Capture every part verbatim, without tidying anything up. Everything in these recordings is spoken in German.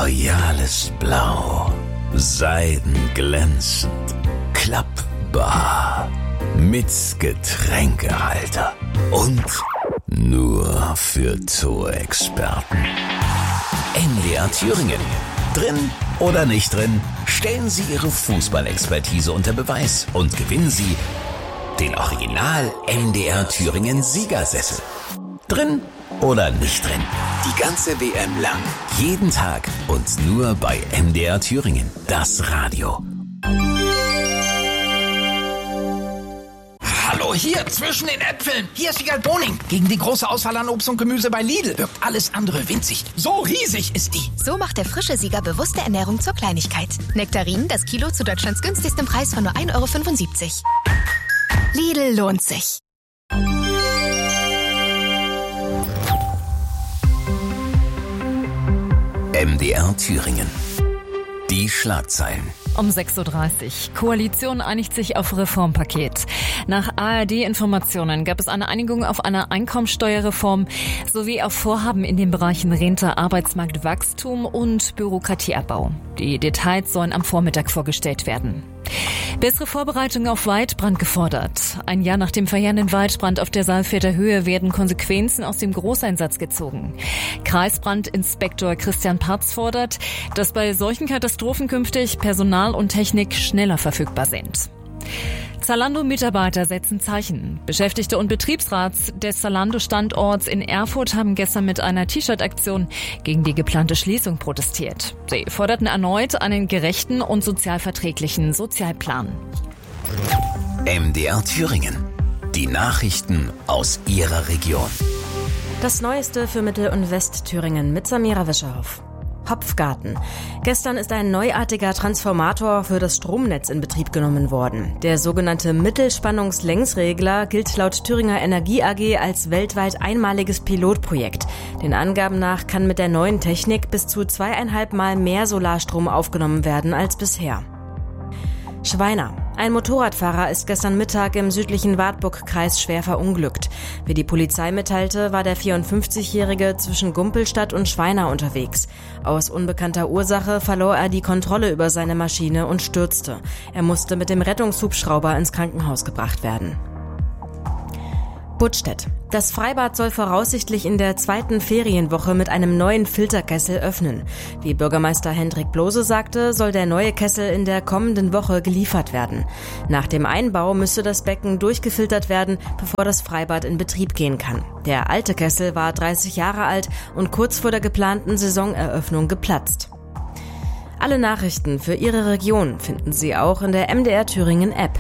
royales Blau, seidenglänzend, klappbar, mit Getränkehalter und nur für Torexperten. N D R Thüringen. Drin oder nicht drin, stellen Sie Ihre Fußballexpertise unter Beweis und gewinnen Sie den Original N D R Thüringen Siegersessel. Drin oder nicht drin, die ganze W M lang, jeden Tag und nur bei N D R Thüringen, das Radio. Hallo, hier, zwischen den Äpfeln. Hier ist Wiegald Boning. Gegen die große Auswahl an Obst und Gemüse bei Lidl wirkt alles andere winzig. So riesig ist die. So macht der frische Sieger bewusste Ernährung zur Kleinigkeit. Nektarinen, das Kilo zu Deutschlands günstigstem Preis von nur ein Euro fünfundsiebzig. Lidl lohnt sich. N D R Thüringen. Die Schlagzeilen. Um sechs Uhr dreißig. Koalition einigt sich auf Reformpaket. Nach A R D-Informationen gab es eine Einigung auf eine Einkommensteuerreform sowie auf Vorhaben in den Bereichen Rente, Arbeitsmarktwachstum und Bürokratieabbau. Die Details sollen am Vormittag vorgestellt werden. Bessere Vorbereitung auf Waldbrand gefordert. Ein Jahr nach dem verheerenden Waldbrand auf der Saalfelder Höhe werden Konsequenzen aus dem Großeinsatz gezogen. Kreisbrandinspektor Christian Parz fordert, dass bei solchen Katastrophen künftig Personal und Technik schneller verfügbar sind. Zalando-Mitarbeiter setzen Zeichen. Beschäftigte und Betriebsrat des Zalando-Standorts in Erfurt haben gestern mit einer T-Shirt-Aktion gegen die geplante Schließung protestiert. Sie forderten erneut einen gerechten und sozialverträglichen Sozialplan. N D R Thüringen. Die Nachrichten aus Ihrer Region. Das Neueste für Mittel- und Westthüringen mit Samira Wischerhoff. Hopfgarten. Gestern ist ein neuartiger Transformator für das Stromnetz in Betrieb genommen worden. Der sogenannte Mittelspannungslängsregler gilt laut Thüringer Energie A G als weltweit einmaliges Pilotprojekt. Den Angaben nach kann mit der neuen Technik bis zu zweieinhalb Mal mehr Solarstrom aufgenommen werden als bisher. Schweina. Ein Motorradfahrer ist gestern Mittag im südlichen Wartburg-Kreis schwer verunglückt. Wie die Polizei mitteilte, war der vierundfünfzigjährige zwischen Gumpelstadt und Schweina unterwegs. Aus unbekannter Ursache verlor er die Kontrolle über seine Maschine und stürzte. Er musste mit dem Rettungshubschrauber ins Krankenhaus gebracht werden. Buttstedt. Das Freibad soll voraussichtlich in der zweiten Ferienwoche mit einem neuen Filterkessel öffnen. Wie Bürgermeister Hendrik Blose sagte, soll der neue Kessel in der kommenden Woche geliefert werden. Nach dem Einbau müsste das Becken durchgefiltert werden, bevor das Freibad in Betrieb gehen kann. Der alte Kessel war dreißig Jahre alt und kurz vor der geplanten Saisoneröffnung geplatzt. Alle Nachrichten für Ihre Region finden Sie auch in der M D R Thüringen App.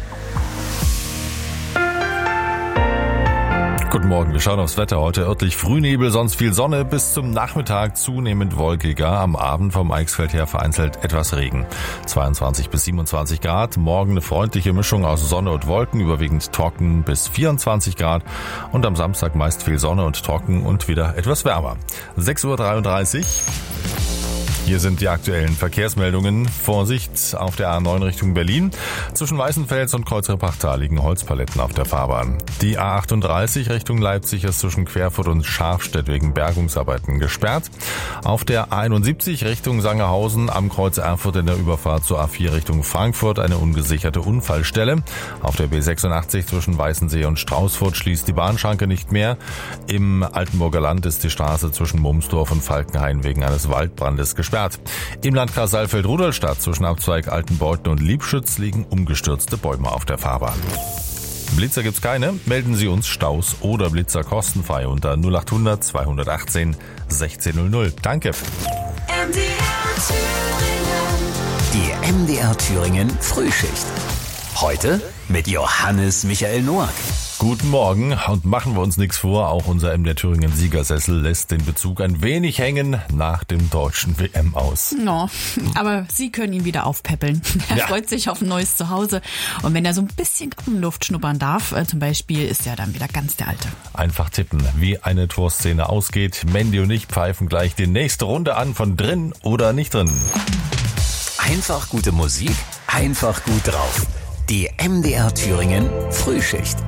Guten Morgen, wir schauen aufs Wetter. Heute örtlich Frühnebel, sonst viel Sonne, bis zum Nachmittag zunehmend wolkiger. Am Abend vom Eichsfeld her vereinzelt etwas Regen. zweiundzwanzig bis siebenundzwanzig Grad. Morgen eine freundliche Mischung aus Sonne und Wolken, überwiegend trocken bis vierundzwanzig Grad. Und am Samstag meist viel Sonne und trocken und wieder etwas wärmer. sechs Uhr dreiunddreißig. Hier sind die aktuellen Verkehrsmeldungen. Vorsicht auf der A neun Richtung Berlin. Zwischen Weißenfels und Kreuzrepachtal liegen Holzpaletten auf der Fahrbahn. Die A achtunddreißig Richtung Leipzig ist zwischen Querfurt und Scharfstedt wegen Bergungsarbeiten gesperrt. Auf der A einundsiebzig Richtung Sangerhausen am Kreuz Erfurt in der Überfahrt zur A vier Richtung Frankfurt eine ungesicherte Unfallstelle. Auf der B sechsundachtzig zwischen Weißensee und Straußfurt schließt die Bahnschranke nicht mehr. Im Altenburger Land ist die Straße zwischen Mumsdorf und Falkenhain wegen eines Waldbrandes gesperrt. Im Landkreis Saalfeld-Rudolstadt zwischen Abzweig Altenbeuthen und Liebschütz liegen umgestürzte Bäume auf der Fahrbahn. Blitzer gibt's keine. Melden Sie uns Staus oder Blitzer kostenfrei unter null achthundert zweihundertachtzehn sechzehn null null. Danke. M D R Thüringen. Die M D R Thüringen Frühschicht. Heute mit Johannes Michael Noack. Guten Morgen und machen wir uns nichts vor, auch unser M D R Thüringen Siegersessel lässt den Bezug ein wenig hängen nach dem deutschen W M aus. No, aber Sie können ihn wieder aufpäppeln. Er ja. freut sich auf ein neues Zuhause und wenn er so ein bisschen Gartenluft schnuppern darf, äh, zum Beispiel, ist er dann wieder ganz der Alte. Einfach tippen, wie eine Torszene ausgeht. Mandy und ich pfeifen gleich die nächste Runde an von drin oder nicht drin. Einfach gute Musik, einfach gut drauf. Die M D R Thüringen Frühschicht.